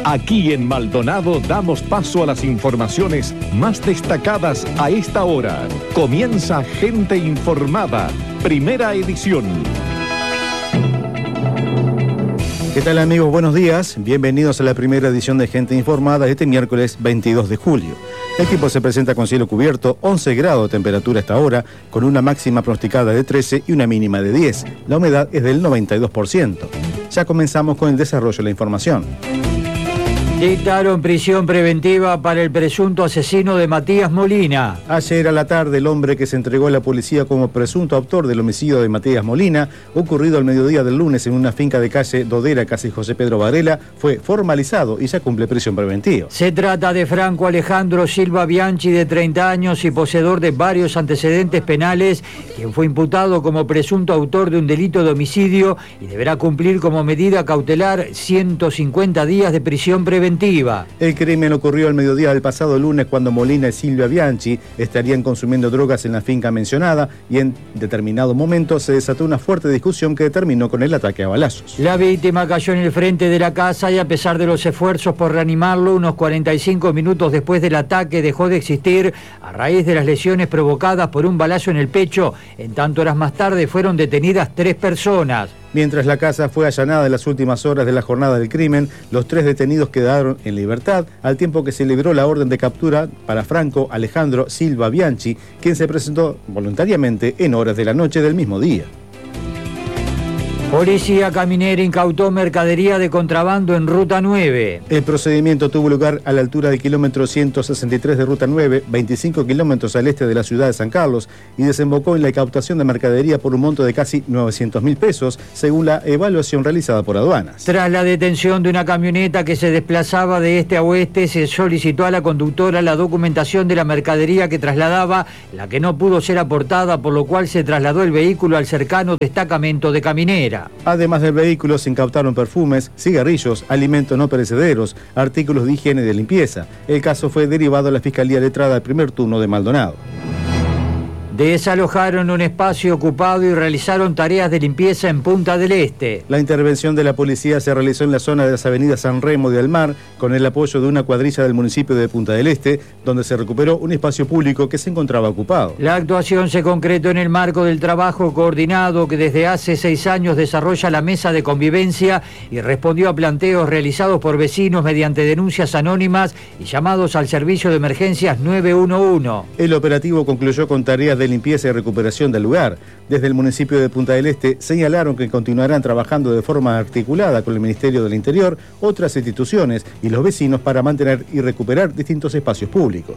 Aquí en Maldonado damos paso a las informaciones más destacadas a esta hora. Comienza Gente Informada, primera edición. ¿Qué tal, amigos? Buenos días. Bienvenidos a la primera edición de Gente Informada este miércoles 22 de julio. El tiempo se presenta con cielo cubierto, 11 grados de temperatura hasta ahora, con una máxima pronosticada de 13 y una mínima de 10. La humedad es del 92%. Ya comenzamos con el desarrollo de la información. Dictaron prisión preventiva para el presunto asesino de Matías Molina. Ayer a la tarde, el hombre que se entregó a la policía como presunto autor del homicidio de Matías Molina, ocurrido al mediodía del lunes en una finca de calle Dodera, casi José Pedro Varela, fue formalizado y ya cumple prisión preventiva. Se trata de Franco Alejandro Silva Bianchi, de 30 años y poseedor de varios antecedentes penales, quien fue imputado como presunto autor de un delito de homicidio y deberá cumplir como medida cautelar 150 días de prisión preventiva. El crimen ocurrió al mediodía del pasado lunes cuando Molina y Silvia Bianchi estarían consumiendo drogas en la finca mencionada y en determinado momento se desató una fuerte discusión que terminó con el ataque a balazos. La víctima cayó en el frente de la casa y a pesar de los esfuerzos por reanimarlo, unos 45 minutos después del ataque dejó de existir a raíz de las lesiones provocadas por un balazo en el pecho. En tanto, horas más tarde fueron detenidas 3 personas. Mientras la casa fue allanada en las últimas horas de la jornada del crimen, los 3 detenidos quedaron en libertad, al tiempo que se libró la orden de captura para Franco Alejandro Silva Bianchi, quien se presentó voluntariamente en horas de la noche del mismo día. Policía caminera incautó mercadería de contrabando en Ruta 9. El procedimiento tuvo lugar a la altura del kilómetro 163 de Ruta 9, 25 kilómetros al este de la ciudad de San Carlos, y desembocó en la incautación de mercadería por un monto de casi 900.000 pesos, según la evaluación realizada por aduanas. Tras la detención de una camioneta que se desplazaba de este a oeste, se solicitó a la conductora la documentación de la mercadería que trasladaba, la que no pudo ser aportada, por lo cual se trasladó el vehículo al cercano destacamento de caminera. Además del vehículo se incautaron perfumes, cigarrillos, alimentos no perecederos, artículos de higiene y de limpieza. El caso fue derivado a la Fiscalía Letrada del primer turno de Maldonado. Desalojaron un espacio ocupado y realizaron tareas de limpieza en Punta del Este. La intervención de la policía se realizó en la zona de las avenidas San Remo y del Mar, con el apoyo de una cuadrilla del municipio de Punta del Este, donde se recuperó un espacio público que se encontraba ocupado. La actuación se concretó en el marco del trabajo coordinado que desde hace 6 años desarrolla la Mesa de Convivencia y respondió a planteos realizados por vecinos mediante denuncias anónimas y llamados al servicio de emergencias 911. El operativo concluyó con tareas de limpieza y recuperación del lugar. Desde el municipio de Punta del Este señalaron que continuarán trabajando de forma articulada con el Ministerio del Interior, otras instituciones y los vecinos para mantener y recuperar distintos espacios públicos.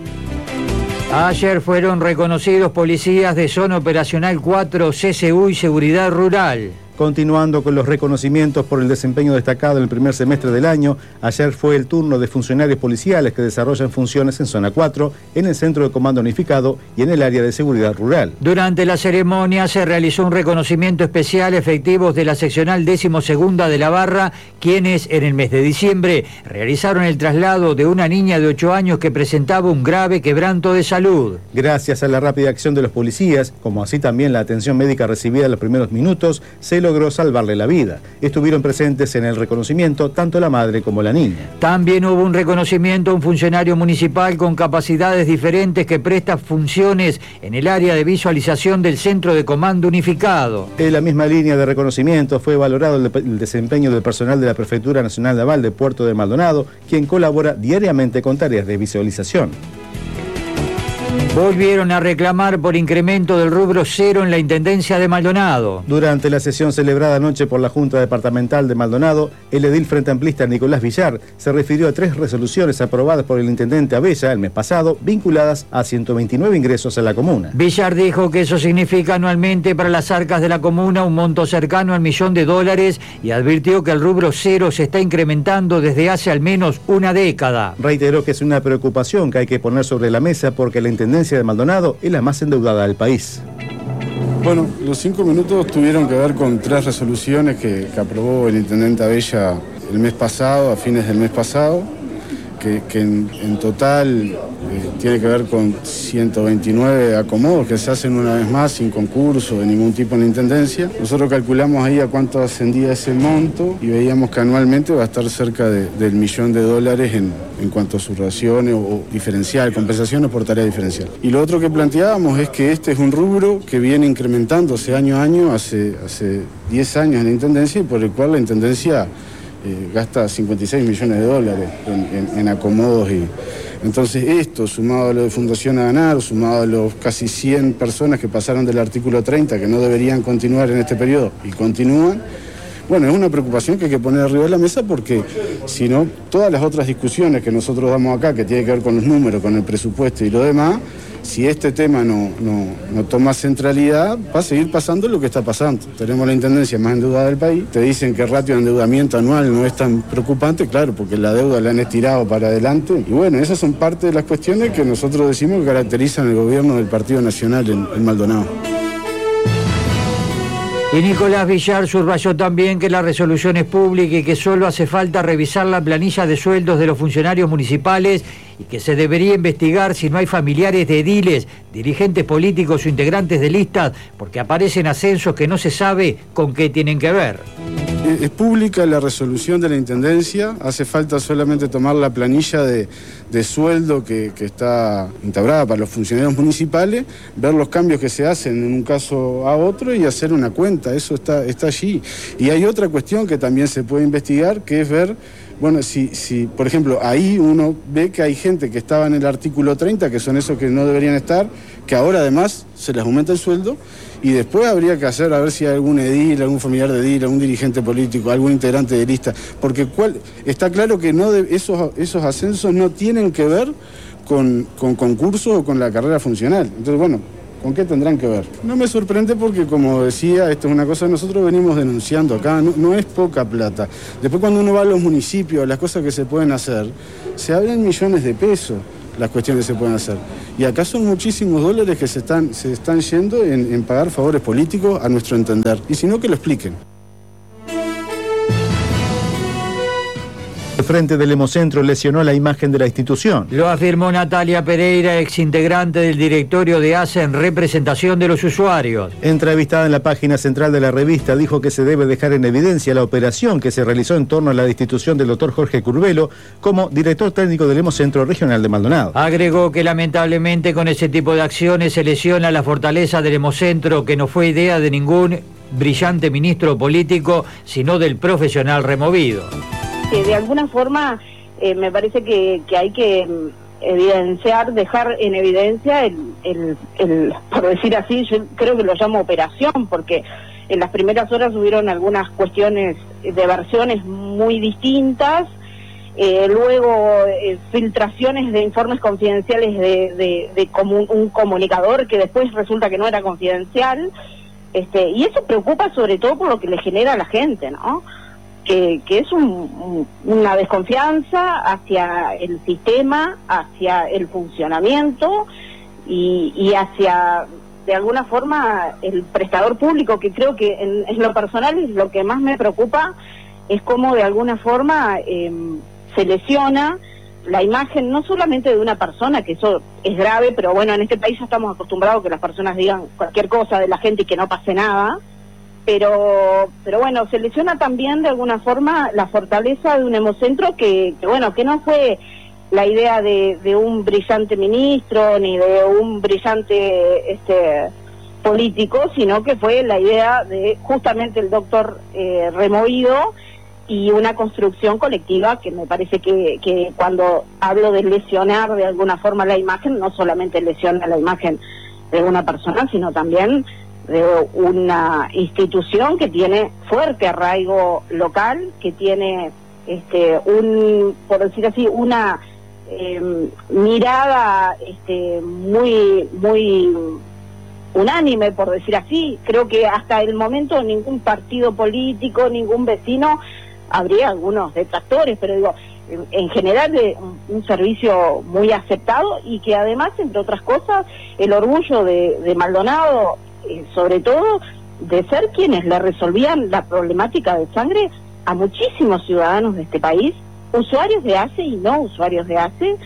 Ayer fueron reconocidos policías de Zona Operacional 4, CSU y Seguridad Rural. Continuando con los reconocimientos por el desempeño destacado en el primer semestre del año, ayer fue el turno de funcionarios policiales que desarrollan funciones en Zona 4, en el Centro de Comando Unificado y en el área de seguridad rural. Durante la ceremonia se realizó un reconocimiento especial a efectivos de la seccional 12ª de La Barra, quienes en el mes de diciembre realizaron el traslado de una niña de 8 años que presentaba un grave quebranto de salud. Gracias a la rápida acción de los policías, como así también la atención médica recibida en los primeros minutos, se logró salvarle la vida. Estuvieron presentes en el reconocimiento tanto la madre como la niña. También hubo un reconocimiento a un funcionario municipal con capacidades diferentes que presta funciones en el área de visualización del Centro de Comando Unificado. En la misma línea de reconocimiento fue valorado el desempeño del personal de la Prefectura Nacional Naval de Puerto de Maldonado, quien colabora diariamente con tareas de visualización. Volvieron a reclamar por incremento del rubro 0 en la Intendencia de Maldonado. Durante la sesión celebrada anoche por la Junta Departamental de Maldonado, el edil frente amplista Nicolás Villar se refirió a 3 resoluciones aprobadas por el intendente Abella el mes pasado, vinculadas a 129 ingresos a la comuna. Villar dijo que eso significa anualmente para las arcas de la comuna un monto cercano al $1.000.000 y advirtió que el rubro 0 se está incrementando desde hace al menos una década. Reiteró que es una preocupación que hay que poner sobre la mesa porque la Intendencia de Maldonado es la más endeudada del país. Bueno, los 5 minutos tuvieron que ver con 3 resoluciones que aprobó el intendente Abella el mes pasado, a fines del mes pasado. que en total tiene que ver con 129 acomodos que se hacen una vez más sin concurso de ningún tipo en la Intendencia. Nosotros calculamos ahí a cuánto ascendía ese monto y veíamos que anualmente va a estar cerca del $1.000.000 en cuanto a sus raciones o diferencial, compensaciones por tarea diferencial. Y lo otro que planteábamos es que este es un rubro que viene incrementándose año a año, hace 10 años en la Intendencia, y por el cual la Intendencia gasta $56 millones en acomodos. Y entonces esto, sumado a lo de Fundación a Ganar, sumado a los casi 100 personas que pasaron del artículo 30, que no deberían continuar en este periodo y continúan, bueno, es una preocupación que hay que poner arriba de la mesa, porque si no, todas las otras discusiones que nosotros damos acá, que tienen que ver con los números, con el presupuesto y lo demás, si este tema no toma centralidad, va a seguir pasando lo que está pasando. Tenemos la Intendencia más endeudada del país. Te dicen que el ratio de endeudamiento anual no es tan preocupante, claro, porque la deuda la han estirado para adelante. Y bueno, esas son parte de las cuestiones que nosotros decimos que caracterizan el gobierno del Partido Nacional en Maldonado. Y Nicolás Villar subrayó también que la resolución es pública y que solo hace falta revisar la planilla de sueldos de los funcionarios municipales y que se debería investigar si no hay familiares de ediles, dirigentes políticos o integrantes de listas, porque aparecen ascensos que no se sabe con qué tienen que ver. Es pública la resolución de la Intendencia, hace falta solamente tomar la planilla de sueldo que está instaurada para los funcionarios municipales, ver los cambios que se hacen en un caso a otro y hacer una cuenta, eso está allí. Y hay otra cuestión que también se puede investigar, que es ver, bueno, si por ejemplo, ahí uno ve que hay gente que estaba en el artículo 30, que son esos que no deberían estar, que ahora además se les aumenta el sueldo, y después habría que hacer a ver si hay algún edil, algún familiar de edil, algún dirigente político, algún integrante de lista, porque está claro que esos ascensos no tienen que ver con concursos o con la carrera funcional. Entonces, bueno, ¿con qué tendrán que ver? No me sorprende porque, como decía, esto es una cosa que nosotros venimos denunciando acá, no es poca plata. Después, cuando uno va a los municipios, las cosas que se pueden hacer, se hablan millones de pesos las cuestiones que se pueden hacer. Y acá son muchísimos dólares que se están yendo en pagar favores políticos, a nuestro entender. Y si no, que lo expliquen. El Frente del Hemocentro lesionó la imagen de la institución. Lo afirmó Natalia Pereira, exintegrante del directorio de ACE en representación de los usuarios. Entrevistada en la página central de la revista, dijo que se debe dejar en evidencia la operación que se realizó en torno a la destitución del doctor Jorge Curbelo como director técnico del Hemocentro Regional de Maldonado. Agregó que lamentablemente con ese tipo de acciones se lesiona la fortaleza del Hemocentro, que no fue idea de ningún brillante ministro político, sino del profesional removido. De alguna forma me parece que hay que evidenciar, dejar en evidencia el, por decir así, yo creo que lo llamo operación, porque en las primeras horas hubieron algunas cuestiones de versiones muy distintas, luego filtraciones de informes confidenciales de un comunicador que después resulta que no era confidencial, y eso preocupa sobre todo por lo que le genera a la gente, ¿no? Que es una desconfianza hacia el sistema, hacia el funcionamiento y hacia, de alguna forma, el prestador público, que creo que en lo personal es lo que más me preocupa, es cómo de alguna forma se lesiona la imagen no solamente de una persona, que eso es grave, pero bueno, en este país ya estamos acostumbrados a que las personas digan cualquier cosa de la gente y que no pase nada. Pero bueno, se lesiona también de alguna forma la fortaleza de un hemocentro que no fue la idea de un brillante ministro ni de un brillante político, sino que fue la idea de justamente el doctor removido y una construcción colectiva que me parece que cuando hablo de lesionar de alguna forma la imagen, no solamente lesiona la imagen de una persona, sino también de una institución que tiene fuerte arraigo local, que tiene por decir así, una mirada muy unánime, por decir así. Creo que hasta el momento ningún partido político, ningún vecino, habría algunos detractores, pero digo, en general de un servicio muy aceptado y que además, entre otras cosas, el orgullo de Maldonado, sobre todo de ser quienes le resolvían la problemática de sangre a muchísimos ciudadanos de este país usuarios de ACE y no usuarios de ACE.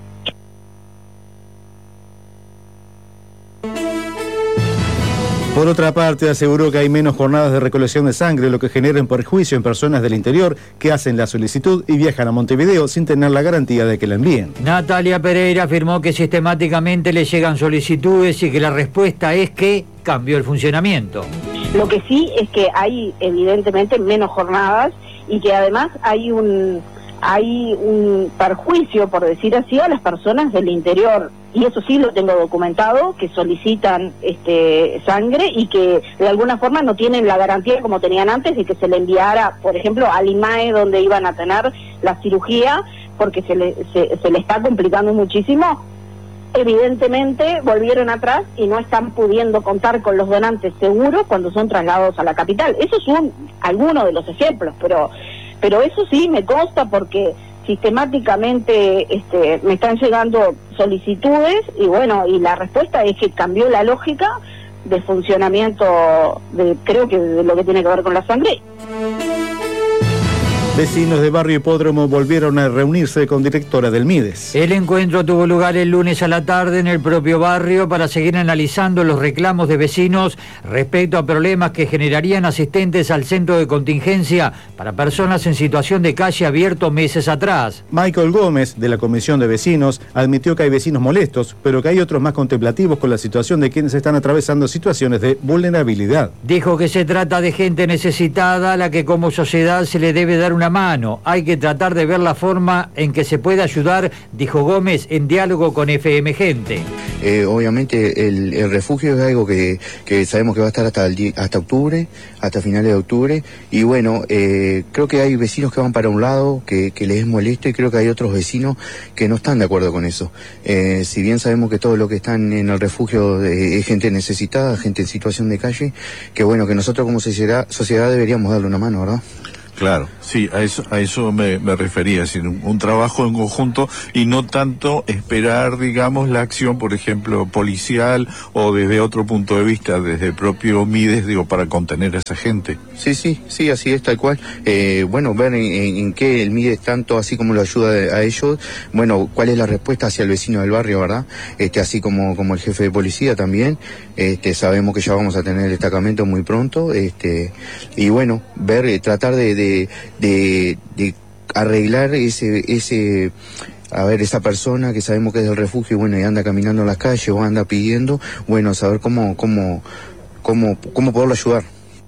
Por otra parte, aseguró que hay menos jornadas de recolección de sangre, lo que genera un perjuicio en personas del interior que hacen la solicitud y viajan a Montevideo sin tener la garantía de que la envíen. Natalia Pereira afirmó que sistemáticamente le llegan solicitudes y que la respuesta es que cambió el funcionamiento. Lo que sí es que hay evidentemente menos jornadas y que además hay un perjuicio, por decir así, a las personas del interior. Y eso sí lo tengo documentado, que solicitan sangre y que de alguna forma no tienen la garantía como tenían antes de que se le enviara, por ejemplo, al IMAE donde iban a tener la cirugía, porque se le está complicando muchísimo. Evidentemente volvieron atrás y no están pudiendo contar con los donantes seguros cuando son trasladados a la capital. Esos son algunos de los ejemplos, pero eso sí me consta porque sistemáticamente me están llegando solicitudes y bueno, y la respuesta es que cambió la lógica de funcionamiento creo que de lo que tiene que ver con la sangre. Vecinos de Barrio Hipódromo volvieron a reunirse con directora del MIDES. El encuentro tuvo lugar el lunes a la tarde en el propio barrio para seguir analizando los reclamos de vecinos respecto a problemas que generarían asistentes al centro de contingencia para personas en situación de calle abierto meses atrás. Michael Gómez, de la Comisión de Vecinos, admitió que hay vecinos molestos, pero que hay otros más contemplativos con la situación de quienes están atravesando situaciones de vulnerabilidad. Dijo que se trata de gente necesitada a la que como sociedad se le debe dar una mano. Hay que tratar de ver la forma en que se puede ayudar, dijo Gómez en diálogo con FM Gente. Obviamente el refugio es algo que sabemos que va a estar hasta octubre, hasta finales de octubre, y bueno, creo que hay vecinos que van para un lado, que les es molesto, y creo que hay otros vecinos que no están de acuerdo con eso. Si bien sabemos que todo lo que están en el refugio es gente necesitada, gente en situación de calle, que bueno, que nosotros como sociedad deberíamos darle una mano, ¿verdad? Claro, sí, a eso me refería, es decir, un trabajo en conjunto y no tanto esperar, digamos, la acción, por ejemplo, policial o desde otro punto de vista, desde el propio MIDES, para contener a esa gente. Sí, así es, tal cual. Bueno, ver en qué el MIDES tanto así como lo ayuda a ellos, bueno, cuál es la respuesta hacia el vecino del barrio, ¿verdad? Así como el jefe de policía también, sabemos que ya vamos a tener el destacamento muy pronto, y bueno, ver, tratar de arreglar esa persona que sabemos que es del refugio, bueno, y anda caminando en las calles o anda pidiendo, bueno, saber cómo poderlo ayudar.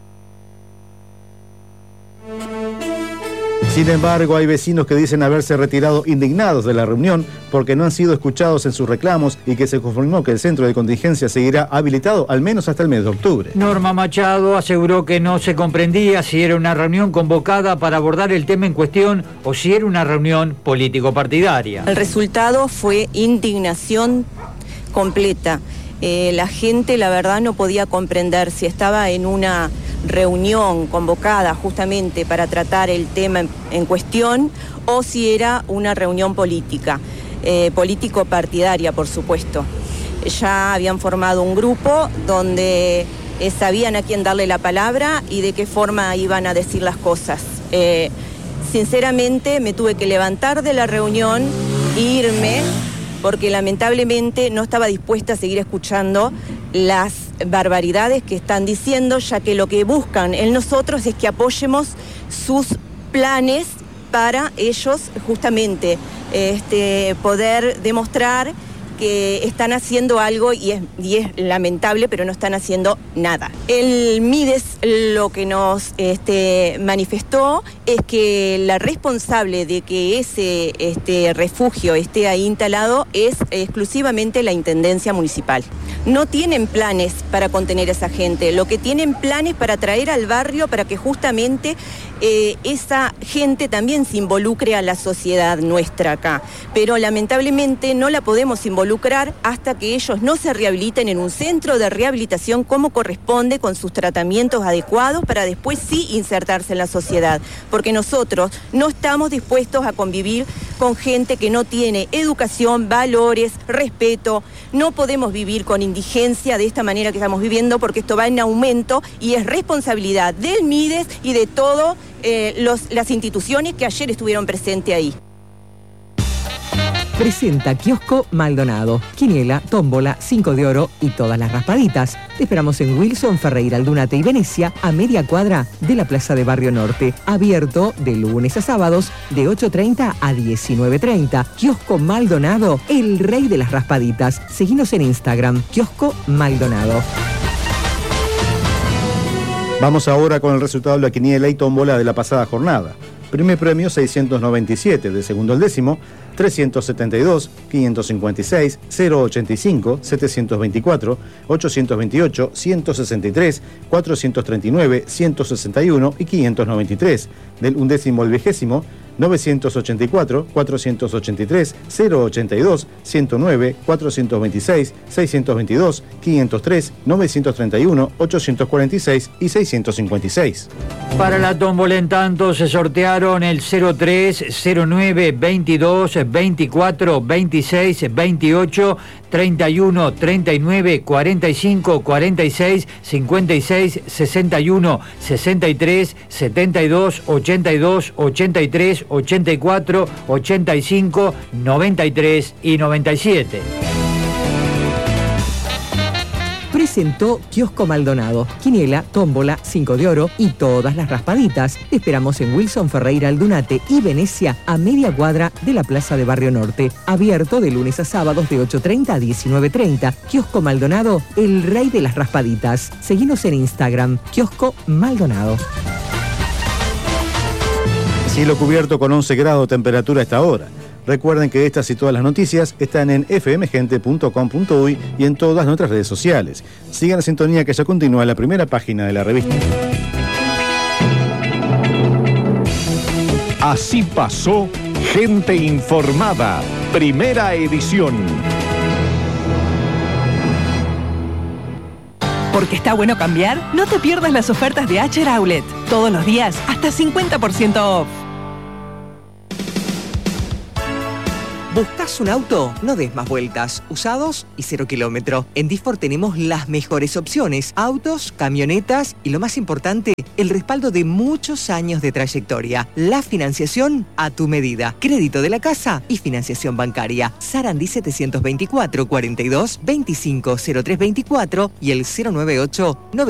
Sin embargo, hay vecinos que dicen haberse retirado indignados de la reunión porque no han sido escuchados en sus reclamos y que se confirmó que el centro de contingencia seguirá habilitado al menos hasta el mes de octubre. Norma Machado aseguró que no se comprendía si era una reunión convocada para abordar el tema en cuestión o si era una reunión político-partidaria. El resultado fue indignación completa. La gente, la verdad, no podía comprender si estaba en una reunión convocada justamente para tratar el tema en cuestión o si era una reunión política, político-partidaria, por supuesto. Ya habían formado un grupo donde sabían a quién darle la palabra y de qué forma iban a decir las cosas. Sinceramente me tuve que levantar de la reunión e irme porque lamentablemente no estaba dispuesta a seguir escuchando las barbaridades que están diciendo, ya que lo que buscan en nosotros es que apoyemos sus planes para ellos justamente poder demostrar que están haciendo algo y es lamentable, pero no están haciendo nada. El MIDES lo que nos manifestó es que la responsable de que ese refugio esté ahí instalado es exclusivamente la Intendencia Municipal. No tienen planes para contener a esa gente, lo que tienen planes para traer al barrio para que justamente esa gente también se involucre a la sociedad nuestra acá. Pero lamentablemente no la podemos involucrar hasta que ellos no se rehabiliten en un centro de rehabilitación como corresponde, con sus tratamientos adecuados, para después sí insertarse en la sociedad. Porque nosotros no estamos dispuestos a convivir con gente que no tiene educación, valores, respeto. No podemos vivir con indigencia de esta manera que estamos viviendo, porque esto va en aumento y es responsabilidad del MIDES y de todas las instituciones que ayer estuvieron presentes ahí. Presenta Kiosco Maldonado, quiniela, tómbola, 5 de oro y todas las raspaditas. Te esperamos en Wilson, Ferreira, Aldunate y Venecia, a media cuadra de la Plaza de Barrio Norte. Abierto de lunes a sábados de 8:30 a 19:30. Kiosco Maldonado, el rey de las raspaditas. Seguinos en Instagram, Kiosco Maldonado. Vamos ahora con el resultado de la quiniela y tómbola de la pasada jornada. Primer premio 697, de segundo al décimo 372, 556, 085, 724, 828, 163, 439, 161 y 593. Del undécimo al vigésimo 984, 483, 082, 109, 426, 622, 503, 931, 846 y 656. Para la tómbola, en tanto, se sortearon el 03, 09, 22, 24, 26, 28, 31, 39, 45, 46, 56, 61, 63, 72, 82, 83, 84, 85, 93 y 97. Presentó Kiosco Maldonado, quiniela, tómbola, 5 de oro y todas las raspaditas. Te esperamos en Wilson, Ferreira, Aldunate y Venecia, a media cuadra de la Plaza de Barrio Norte. Abierto de lunes a sábados de 8:30 a 19:30. Kiosco Maldonado, el rey de las raspaditas. Seguinos en Instagram, Kiosco Maldonado. Cielo cubierto con 11 grados de temperatura a esta hora. Recuerden que estas y todas las noticias están en fmgente.com.uy y en todas nuestras redes sociales. Sigan la sintonía, que ya continúa la primera página de la revista. Así pasó Gente Informada, primera edición. Porque está bueno cambiar, no te pierdas las ofertas de Acher Outlet. Todos los días, hasta 50% off. ¿Buscas un auto? No des más vueltas. Usados y 0 kilómetro. En Disfor tenemos las mejores opciones. Autos, camionetas y, lo más importante, el respaldo de muchos años de trayectoria. La financiación a tu medida. Crédito de la casa y financiación bancaria. Sarandí 724 42 25 03 24 y el 098 9